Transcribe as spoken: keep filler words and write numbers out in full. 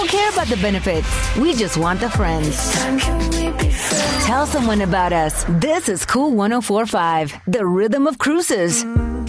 don't care about the benefits. We just want the friends. Tell someone about us. This is Cool one oh four point five, the rhythm of cruises.